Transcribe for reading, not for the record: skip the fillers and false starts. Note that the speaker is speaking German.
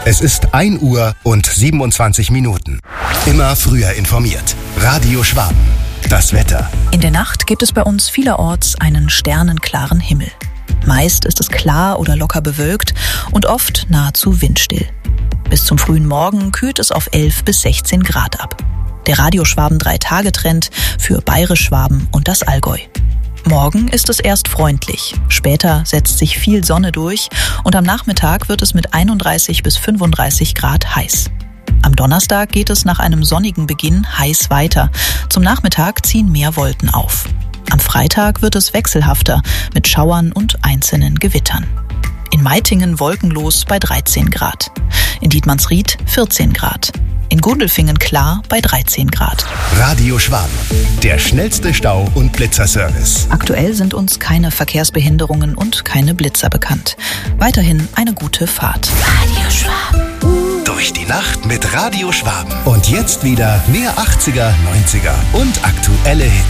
Es ist 1 Uhr und 27 Minuten. Immer früher informiert. Radio Schwaben. Das Wetter. In der Nacht gibt es bei uns vielerorts einen sternenklaren Himmel. Meist ist es klar oder locker bewölkt und oft nahezu windstill. Bis zum frühen Morgen kühlt es auf 11 bis 16 Grad ab. Der Radio Schwaben 3-Tage-Trend für Bayerisch-Schwaben und das Allgäu. Morgen ist es erst freundlich, später setzt sich viel Sonne durch und am Nachmittag wird es mit 31 bis 35 Grad heiß. Am Donnerstag geht es nach einem sonnigen Beginn heiß weiter. Zum Nachmittag ziehen mehr Wolken auf. Am Freitag wird es wechselhafter mit Schauern und einzelnen Gewittern. In Meitingen wolkenlos bei 13 Grad. In Dietmannsried 14 Grad. In Gundelfingen klar bei 13 Grad. Radio Schwaben. Der schnellste Stau- und Blitzerservice. Aktuell sind uns keine Verkehrsbehinderungen und keine Blitzer bekannt. Weiterhin eine gute Fahrt. Radio Schwaben. Durch die Nacht mit Radio Schwaben. Und jetzt wieder mehr 80er, 90er und aktuelle Hits.